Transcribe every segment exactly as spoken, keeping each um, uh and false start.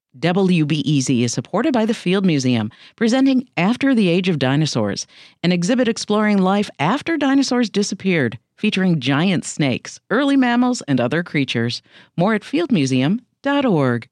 W B E Z is supported by the Field Museum, presenting After the Age of Dinosaurs, an exhibit exploring life after dinosaurs disappeared, featuring giant snakes, early mammals, and other creatures. More at field museum dot org.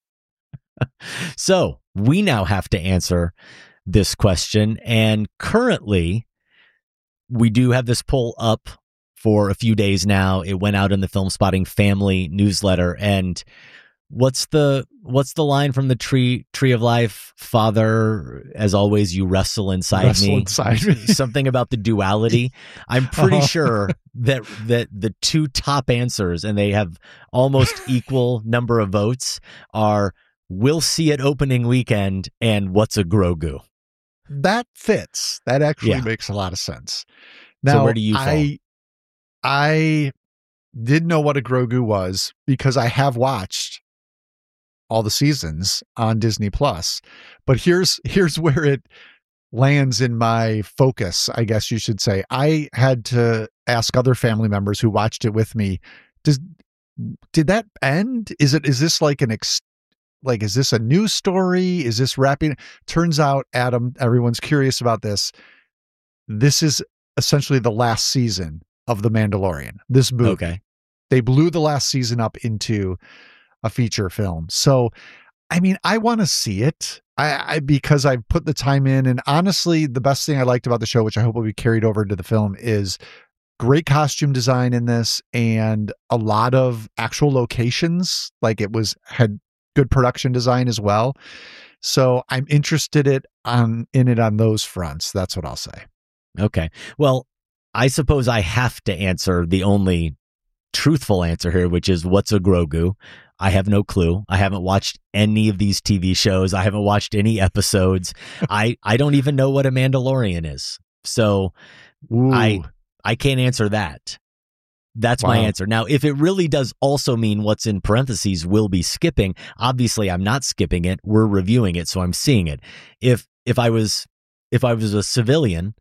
So we now have to answer this question, and currently we do have this poll up for a few days now. It went out in the Film Spotting family newsletter, and what's the what's the line from the tree tree of life? Father, as always, you wrestle inside wrestle me. Inside me. Something about the duality. I'm pretty Uh-huh. sure that that the two top answers, and they have almost equal number of votes, are "We'll see it opening weekend" and "What's a Grogu?" That fits. That actually Yeah. makes a lot of sense. Now, So where do you fall? I, I didn't know what a Grogu was because I have watched all the seasons on Disney Plus, but here's here's where it lands in my focus, I guess you should say. I had to ask other family members who watched it with me, does did that end? Is it is this like an ex like is this a new story? Is this wrapping? Turns out, Adam, everyone's curious about this. This is essentially the last season of The Mandalorian. This movie. Okay. They blew the last season up into a feature film. So, I mean, I want to see it I, I because I've put the time in. And honestly, the best thing I liked about the show, which I hope will be carried over into the film, is great costume design in this and a lot of actual locations. Like it was had good production design as well. So I'm interested it on in it on those fronts. That's what I'll say. Okay. Well, I suppose I have to answer the only truthful answer here, which is what's a Grogu? I have no clue. I haven't watched any of these T V shows. I haven't watched any episodes. I, I don't even know what a Mandalorian is. So Ooh. I I can't answer that. That's my Wow. answer. Now, if it really does also mean what's in parentheses will be skipping, obviously I'm not skipping it. We're reviewing it, so I'm seeing it. If if I was if I was a civilian,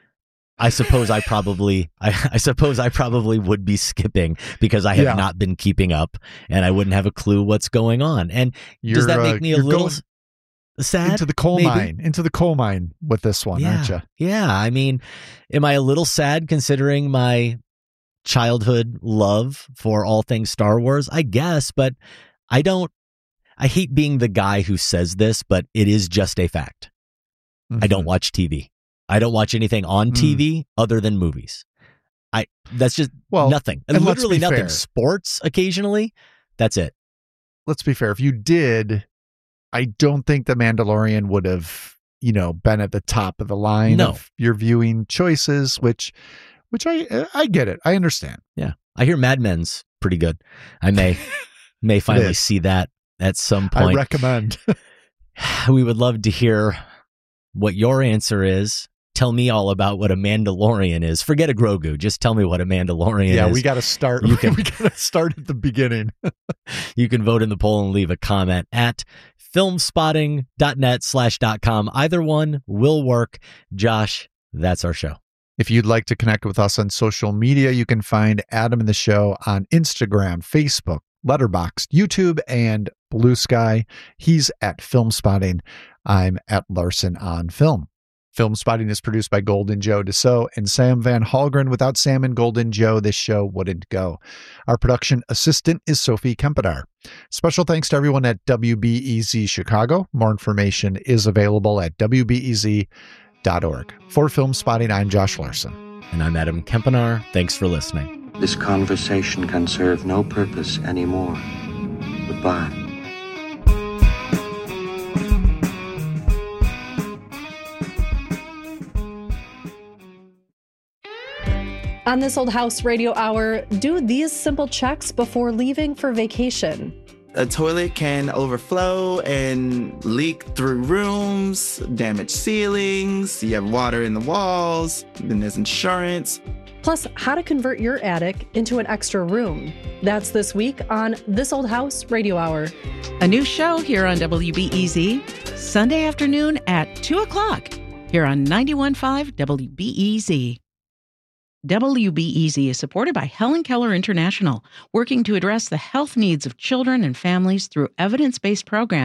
I suppose I probably I, I suppose I probably would be skipping because I have Yeah. not been keeping up and I wouldn't have a clue what's going on. And does You're, that uh, make me a you're little going sad? into the coal maybe? mine, into the coal mine with this one, Yeah. aren't you? Yeah. I mean, am I a little sad considering my childhood love for all things Star Wars? I guess, but I don't, I hate being the guy who says this, but it is just a fact. I don't watch T V. I don't watch anything on T V other than movies. I, that's just Well, nothing. and let's Literally be nothing. fair. Sports occasionally. That's it. Let's be fair. If you did, I don't think The Mandalorian would have, you know, been at the top of the line No. of your viewing choices, which, which I, I get it. I understand. Yeah. I hear Mad Men's pretty good. I may, may finally is. see that at some I point. recommend. We would love to hear what your answer is. Tell me all about what a Mandalorian is. Forget a Grogu. Just tell me what a Mandalorian yeah, is. we got to start. You can- we got to start at the beginning. You can vote in the poll and leave a comment at filmspotting.net slash dot com. Either one will work. Josh, that's our show. If you'd like to connect with us on social media, you can find Adam and the Show on Instagram, Facebook, Letterboxd, YouTube, and Blue Sky. He's at Film Spotting. I'm at Larson on Film. Film Spotting is produced by Golden Joe Dassault and Sam Van Halgren. Without Sam and Golden Joe, this show wouldn't go. Our production assistant is Sophie Kempenaar. Special thanks to everyone at W B E Z Chicago. More information is available at W B E Z dot org. For Film Spotting, I'm Josh Larson. And I'm Adam Kempenaar. Thanks for listening. This conversation can serve no purpose anymore. Goodbye. On This Old House Radio Hour, do these simple checks before leaving for vacation. A toilet can overflow and leak through rooms, damage ceilings, you have water in the walls, then there's insurance. Plus, how to convert your attic into an extra room. That's this week on This Old House Radio Hour. A new show here on W B E Z, Sunday afternoon at two o'clock, here on ninety-one point five W B E Z. W B E Z is supported by Helen Keller International, working to address the health needs of children and families through evidence-based programs